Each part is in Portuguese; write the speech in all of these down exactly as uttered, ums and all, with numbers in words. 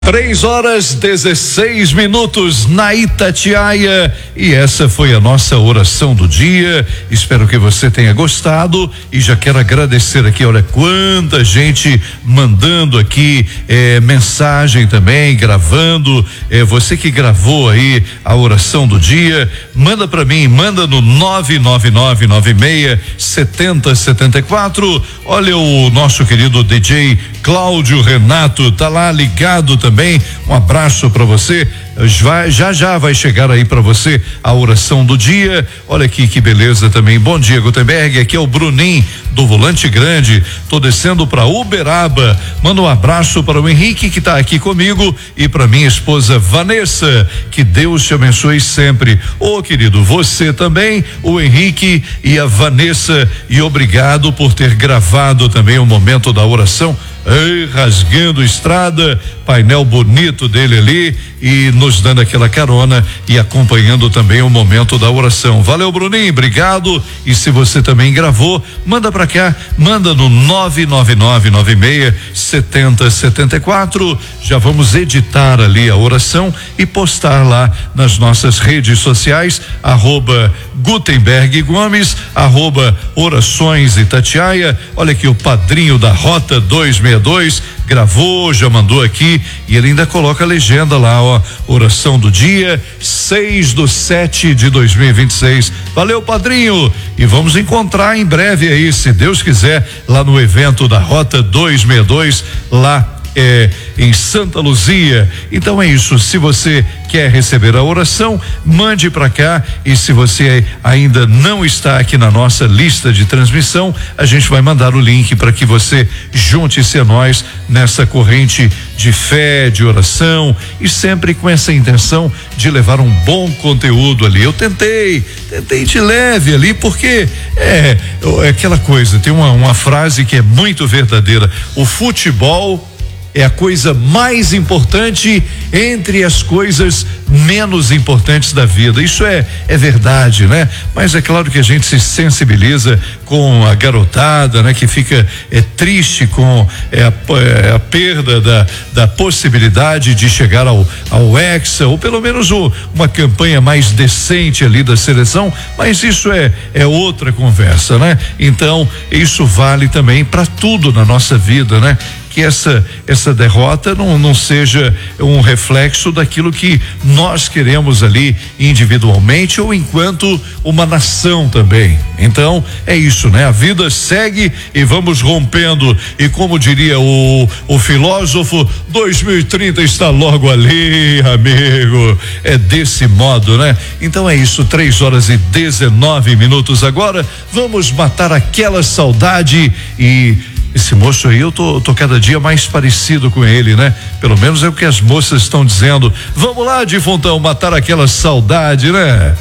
Três horas dezesseis minutos na Itatiaia, e essa foi a nossa oração do dia. Espero que você tenha gostado e já quero agradecer aqui, olha quanta gente mandando aqui eh, mensagem também, gravando. Eh, você que gravou aí a oração do dia, manda para mim, manda no nove nove nove nove seis sete zero sete quatro. Olha, o nosso querido D J Cláudio Renato tá lá ligado também. Um abraço para você. Já, já já vai chegar aí para você a oração do dia. Olha aqui que beleza também. Bom dia, Gutenberg. Aqui é o Bruninho do Volante Grande. Tô descendo para Uberaba. Manda um abraço para o Henrique que tá aqui comigo e para minha esposa Vanessa. Que Deus te abençoe sempre. Ô querido, você também, o Henrique e a Vanessa, e obrigado por ter gravado também o momento da oração. Ei, rasgando estrada, painel bonito dele ali e nos dando aquela carona e acompanhando também o momento da oração. Valeu, Bruninho, obrigado. E se você também gravou, manda pra cá, manda no nove nove nove nove seis sete zero sete quatro. Já vamos editar ali a oração e postar lá nas nossas redes sociais, arroba Gutenberg Gomes, arroba Orações Itatiaia. Olha aqui o padrinho da Rota duzentos e sessenta e dois gravou, já mandou aqui, e ele ainda coloca a legenda lá, ó, oração do dia seis do sete de dois mil e vinte e seis. Valeu, padrinho, e vamos encontrar em breve aí, se Deus quiser, lá no evento da Rota duzentos e sessenta e dois, lá É, em Santa Luzia. Então é isso, se você quer receber a oração, mande para cá, e se você ainda não está aqui na nossa lista de transmissão, a gente vai mandar o link para que você junte-se a nós nessa corrente de fé, de oração, e sempre com essa intenção de levar um bom conteúdo ali. Eu tentei, tentei de leve ali, porque é, é aquela coisa, tem uma, uma frase que é muito verdadeira: o futebol é a coisa mais importante entre as coisas menos importantes da vida. Isso é, é verdade, né? Mas é claro que a gente se sensibiliza com a garotada, né? Que fica é, triste com é, a, é, a perda da, da possibilidade de chegar ao, ao Hexa, ou pelo menos o, uma campanha mais decente ali da seleção, mas isso é, é outra conversa, né? Então, isso vale também para tudo na nossa vida, né? Que essa essa derrota não não seja um reflexo daquilo que nós queremos ali individualmente ou enquanto uma nação também. Então é isso, né? A vida segue e vamos rompendo, e como diria o o filósofo, dois mil e trinta está logo ali, amigo. É desse modo, né? Então é isso, três horas e dezenove minutos agora. Vamos matar aquela saudade. E esse moço aí, eu tô, tô cada dia mais parecido com ele, né? Pelo menos é o que as moças estão dizendo. Vamos lá, Difuntão, matar aquela saudade, né?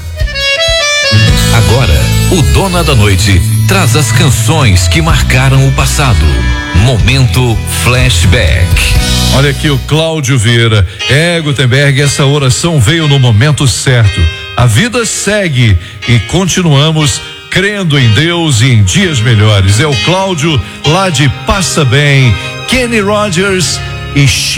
Agora, o Dona da Noite traz as canções que marcaram o passado. Momento Flashback. Olha aqui o Cláudio Vieira. É, Gutenberg, essa oração veio no momento certo. A vida segue e continuamos crendo em Deus e em dias melhores. É o Cláudio lá de Passa Bem, Kenny Rogers e